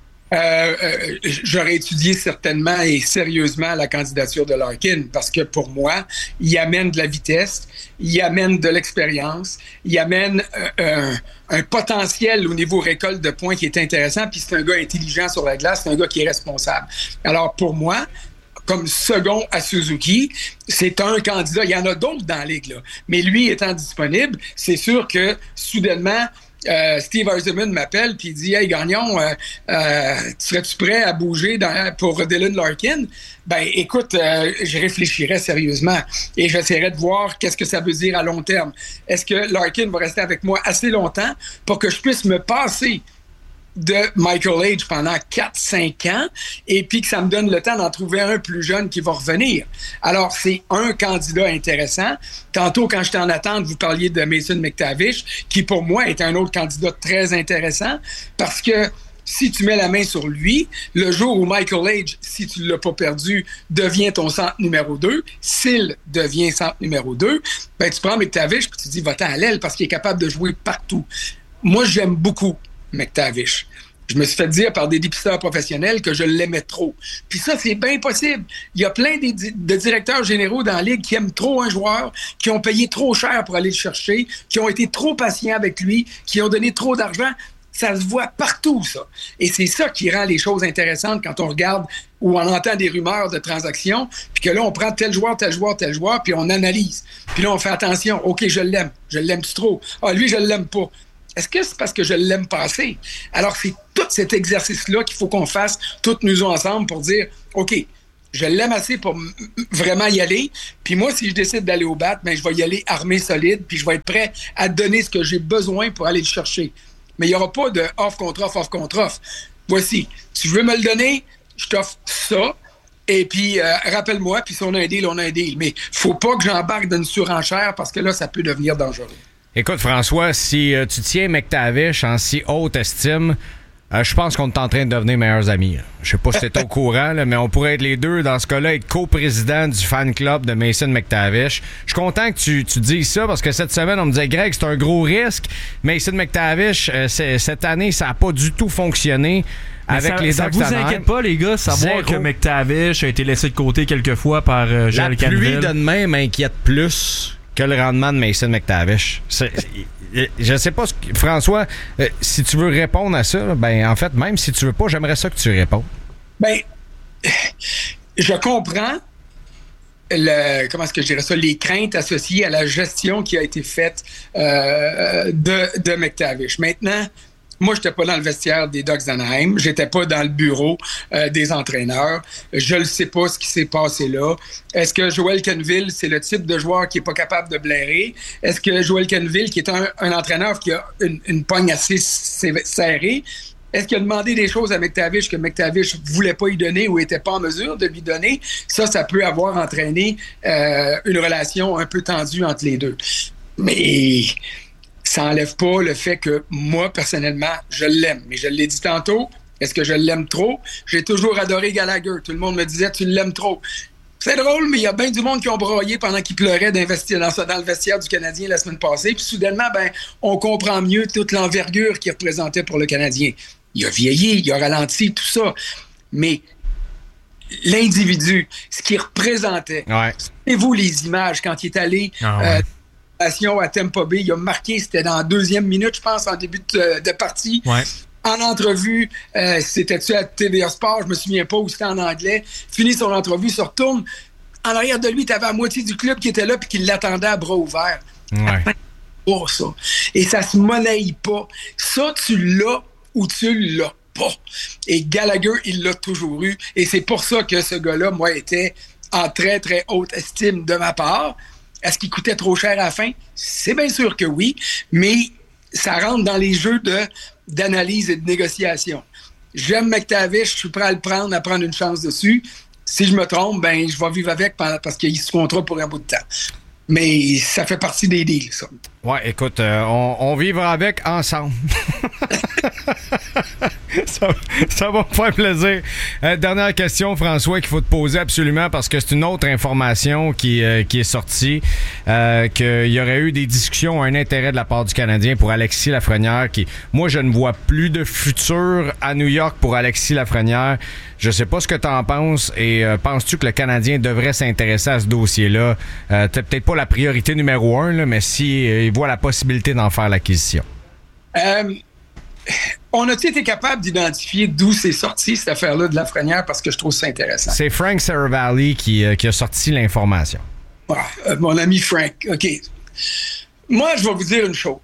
J'aurais étudié certainement et sérieusement la candidature de Larkin parce que pour moi, il amène de la vitesse, il amène de l'expérience, il amène un potentiel au niveau récolte de points qui est intéressant, puis c'est un gars intelligent sur la glace, c'est un gars qui est responsable. Alors pour moi, comme second à Suzuki, c'est un candidat. Il y en a d'autres dans la Ligue, là. Mais lui étant disponible, c'est sûr que soudainement, Steve Yzerman m'appelle puis il dit « Hey, Gagnon, serais-tu prêt à bouger pour Dylan Larkin? » Ben, écoute, je réfléchirais sérieusement et j'essaierais de voir qu'est-ce que ça veut dire à long terme. Est-ce que Larkin va rester avec moi assez longtemps pour que je puisse me passer de Michael Hage pendant 4-5 ans et puis que ça me donne le temps d'en trouver un plus jeune qui va revenir. Alors, c'est un candidat intéressant. Tantôt, quand j'étais en attente, vous parliez de Mason McTavish, qui pour moi est un autre candidat très intéressant parce que si tu mets la main sur lui, le jour où Michael Hage, si tu ne l'as pas perdu, devient ton centre numéro 2, s'il devient centre numéro 2, ben tu prends McTavish et tu dis va-t'en à l'aile parce qu'il est capable de jouer partout. Moi, j'aime beaucoup McTavish. Je me suis fait dire par des dépisteurs professionnels que je l'aimais trop. Puis ça, c'est bien possible. Il y a plein de directeurs généraux dans la Ligue qui aiment trop un joueur, qui ont payé trop cher pour aller le chercher, qui ont été trop patients avec lui, qui ont donné trop d'argent. Ça se voit partout, ça. Et c'est ça qui rend les choses intéressantes quand on regarde ou on entend des rumeurs de transactions, puis que là, on prend tel joueur, puis on analyse. Puis là, on fait attention. OK, je l'aime-tu trop? Ah, lui, je l'aime pas. Est-ce que c'est parce que je l'aime pas assez? Alors, c'est tout cet exercice-là qu'il faut qu'on fasse, toutes nous ensemble, pour dire, OK, je l'aime assez pour vraiment y aller. Puis moi, si je décide d'aller au bat, ben, je vais y aller armé solide, puis je vais être prêt à donner ce que j'ai besoin pour aller le chercher. Mais il n'y aura pas de off contre off. Voici, tu veux me le donner, je t'offre ça. Et puis, rappelle-moi, puis si on a un deal, on a un deal. Mais faut pas que j'embarque dans une surenchère parce que là, ça peut devenir dangereux. Écoute, François, si tu tiens McTavish en si haute estime, je pense qu'on est en train de devenir meilleurs amis. Je sais pas si t'es au courant, là, mais on pourrait être les deux, dans ce cas-là, être coprésident du fan club de Mason McTavish. Je suis content que tu dises ça, parce que cette semaine, on me disait, Greg, c'est un gros risque. Mason McTavish, cette année, ça n'a pas du tout fonctionné. avec les ça Ducks vous d'Anaheim. inquiète pas, les gars, savoir que McTavish a été laissé de côté quelques fois par Joel Canville? La pluie de demain m'inquiète plus que le rendement de Mason McTavish. Je sais pas, François, si tu veux répondre à ça, ben en fait, même si tu veux pas, j'aimerais ça que tu répondes. Ben, je comprends comment est-ce que je dirais ça, les craintes associées à la gestion qui a été faite de McTavish. Maintenant, moi, j'étais pas dans le vestiaire des Ducks d'Anaheim. J'étais pas dans le bureau des entraîneurs. Je ne sais pas ce qui s'est passé là. Est-ce que Joel Canville, c'est le type de joueur qui est pas capable de blairer? Est-ce que Joel Canville, qui est un entraîneur qui a une pogne assez serrée, est-ce qu'il a demandé des choses à McTavish que McTavish voulait pas y donner ou était pas en mesure de lui donner? Ça peut avoir entraîné une relation un peu tendue entre les deux. Mais ça n'enlève pas le fait que moi, personnellement, je l'aime. Mais je l'ai dit tantôt, est-ce que je l'aime trop? J'ai toujours adoré Gallagher. Tout le monde me disait, tu l'aimes trop. C'est drôle, mais il y a bien du monde qui ont broyé pendant qu'ils pleuraient dans le vestiaire du Canadien la semaine passée. Puis soudainement, on comprend mieux toute l'envergure qu'il représentait pour le Canadien. Il a vieilli, il a ralenti, tout ça. Mais l'individu, ce qu'il représentait, souvenez-vous les images quand il est allé... à Tampa Bay, il a marqué, c'était dans la 2e minute, je pense, en début de partie. Ouais. En entrevue, c'était-tu à TVA Sport, je me souviens pas où c'était en anglais. Finit son entrevue, se retourne. En arrière de lui, tu avais la moitié du club qui était là et qui l'attendait à bras ouverts. Ouais. Pas ça. Et ça se monnaie pas. Ça, tu l'as ou tu l'as pas. Et Gallagher, il l'a toujours eu. Et c'est pour ça que ce gars-là, moi, était en très, très haute estime de ma part. Est-ce qu'il coûtait trop cher à la fin? C'est bien sûr que oui, mais ça rentre dans les jeux d'analyse et de négociation. J'aime McTavish, je suis prêt à le prendre, à prendre une chance dessus. Si je me trompe, je vais vivre avec parce qu'il est sous contrat pour un bout de temps. Mais ça fait partie des deals, ça. Ouais, écoute, on vivra avec ensemble. ça va me faire plaisir. Dernière question, François, qu'il faut te poser absolument parce que c'est une autre information qui est sortie, qu'il y aurait eu des discussions, un intérêt de la part du Canadien pour Alexis Lafrenière, qui, moi, je ne vois plus de futur à New York pour Alexis Lafrenière. Je sais pas ce que tu en penses et penses-tu que le Canadien devrait s'intéresser à ce dossier-là? T'as peut-être pas la priorité numéro 1, là, mais si il voit la possibilité d'en faire l'acquisition. On a-t-il été capable d'identifier d'où c'est sorti, cette affaire-là de Lafrenière, parce que je trouve ça intéressant? C'est Frank Seravalli qui a sorti l'information. Mon ami Frank, OK. Moi, je vais vous dire une chose.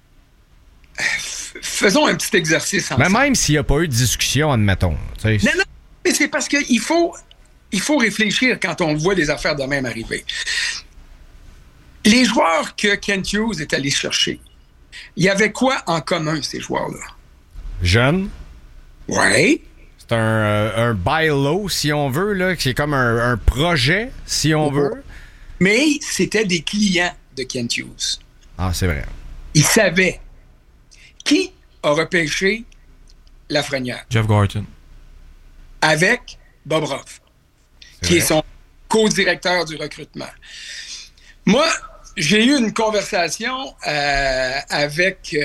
Faisons un petit exercice ensemble. Mais même s'il n'y a pas eu de discussion, admettons. Non, mais c'est parce qu'il faut réfléchir quand on voit des affaires de même arriver. Les joueurs que Kent Hughes est allé chercher, il y avait quoi en commun, ces joueurs-là? Jeunes. Oui. C'est un buy low, si on veut, là, qui est comme un projet, si on veut. Mais c'était des clients de Kent Hughes. Ah, c'est vrai. Ils savaient qui a repêché Lafrenière. Jeff Gorton. Avec Bob Ruff, qui est son co-directeur du recrutement. Moi, j'ai eu une conversation avec...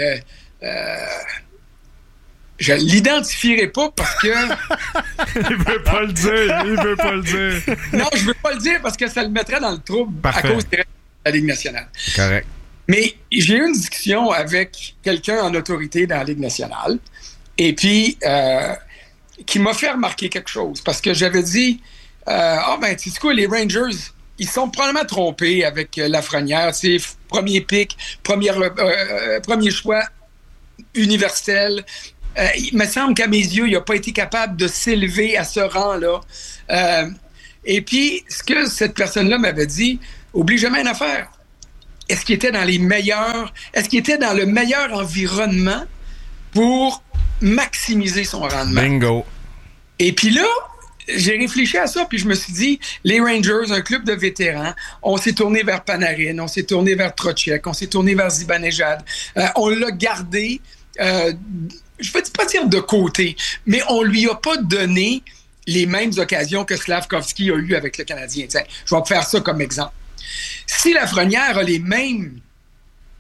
je l'identifierai pas parce que... Il veut pas le dire. Non, je veux pas le dire parce que ça le mettrait dans le trouble. Parfait. À cause de la Ligue nationale. Correct. Mais j'ai eu une discussion avec quelqu'un en autorité dans la Ligue nationale et puis qui m'a fait remarquer quelque chose parce que j'avais dit tu sais quoi, les Rangers, ils sont probablement trompés avec Lafrenière. C'est premier pick, premier choix universel. Il me semble qu'à mes yeux, il n'a pas été capable de s'élever à ce rang-là. Et puis, ce que cette personne-là m'avait dit, oublie jamais une affaire. Est-ce qu'il était dans le meilleur environnement pour maximiser son rendement? Bingo. Et puis là, j'ai réfléchi à ça, puis je me suis dit, les Rangers, un club de vétérans, on s'est tourné vers Panarin, on s'est tourné vers Trocheck, on s'est tourné vers Zibanejad. On l'a gardé, je ne veux pas dire de côté, mais on lui a pas donné les mêmes occasions que Slavkovski a eu avec le Canadien. Tiens, je vais faire ça comme exemple. Si Lafrenière a les mêmes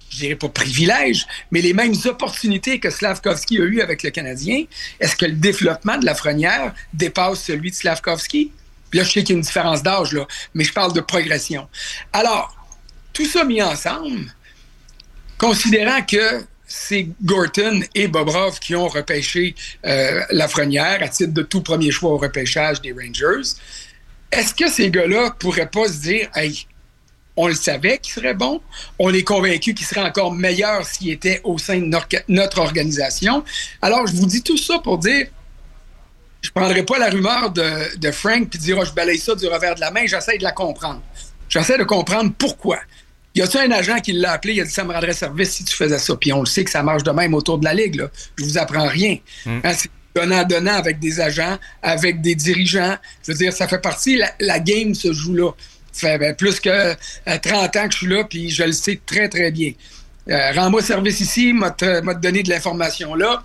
je dirais pas privilèges, mais les mêmes opportunités que Slavkovski a eues avec le Canadien, est-ce que le développement de Lafrenière dépasse celui de Slavkovski? Puis là, je sais qu'il y a une différence d'âge, là, mais je parle de progression. Alors, tout ça mis ensemble, considérant que c'est Gorton et Bobrov qui ont repêché Lafrenière à titre de tout premier choix au repêchage des Rangers, est-ce que ces gars-là pourraient pas se dire « Hey, on le savait qu'il serait bon. On est convaincu qu'il serait encore meilleur s'il était au sein de notre organisation. » Alors, je vous dis tout ça pour dire, je ne prendrai pas la rumeur de Frank puis dire « je balaye ça du revers de la main ». J'essaie de la comprendre. J'essaie de comprendre pourquoi. Y a-t-il un agent qui l'a appelé, il a dit « ça me rendrait service si tu faisais ça ». Puis on le sait que ça marche de même autour de la Ligue. Là. Je vous apprends rien. Hein, c'est donnant avec des agents, avec des dirigeants. Je veux dire, ça fait partie, la game se joue là. Ça fait plus que 30 ans que je suis là, puis je le sais très, très bien. Rends-moi service ici, m'a te donné de l'information là.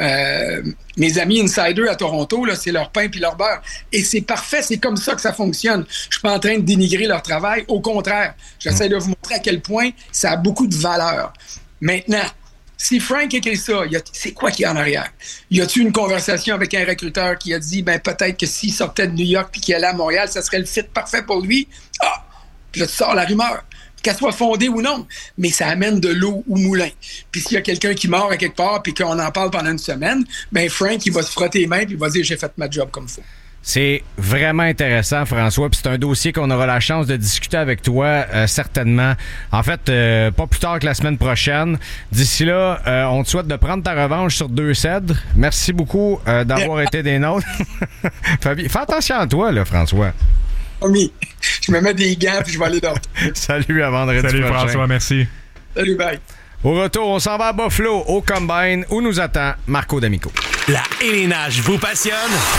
Mes amis insiders à Toronto, là, c'est leur pain puis leur beurre. Et c'est parfait, c'est comme ça que ça fonctionne. Je suis pas en train de dénigrer leur travail. Au contraire, j'essaie de vous montrer à quel point ça a beaucoup de valeur. Maintenant, si Frank écrit ça, c'est quoi qu'il y a en arrière? Y a-t-il une conversation avec un recruteur qui a dit, peut-être que s'il sortait de New York puis qu'il allait à Montréal, ça serait le fit parfait pour lui? Ah! Puis là, tu sors la rumeur. Qu'elle soit fondée ou non, mais ça amène de l'eau au moulin. Puis s'il y a quelqu'un qui meurt à quelque part puis qu'on en parle pendant une semaine, Frank, il va se frotter les mains puis il va dire, j'ai fait ma job comme il faut. C'est vraiment intéressant, François, puis c'est un dossier qu'on aura la chance de discuter avec toi certainement. En fait, pas plus tard que la semaine prochaine. D'ici là, on te souhaite de prendre ta revanche sur 2 cèdres. Merci beaucoup d'avoir été des nôtres. Fais attention à toi, là, François. Oui, je me mets des gants puis je vais aller dormir. Salut, à vendredi prochain. Salut, François, merci. Salut, bye. Au retour, on s'en va à Buffalo, au Combine, où nous attend Marco D'Amico. La élénage vous passionne?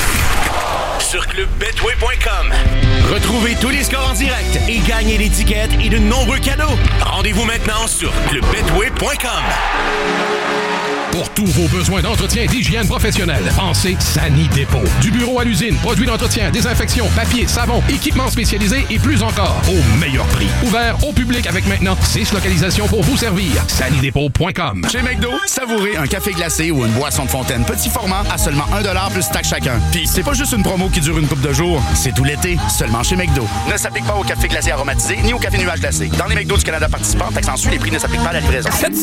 Sur clubbetway.com. Retrouvez tous les scores en direct et gagnez des tickets et de nombreux cadeaux. Rendez-vous maintenant sur clubbetway.com. Pour tous vos besoins d'entretien et d'hygiène professionnelle, pensez Sani Dépôt. Du bureau à l'usine, produits d'entretien, désinfection, papier, savon, équipements spécialisés et plus encore, au meilleur prix. Ouvert au public avec maintenant 6 localisations pour vous servir. SaniDépôt.com. Chez McDo, savourez un café glacé ou une boisson de fontaine petit format à seulement 1$ plus taxe chacun. Puis c'est pas juste une promo qui dure une couple de jours, c'est tout l'été, seulement chez McDo. Ne s'applique pas au café glacé aromatisé ni au café nuage glacé. Dans les McDo du Canada participants, taxe en dessus, les prix ne s'appliquent pas à la livraison.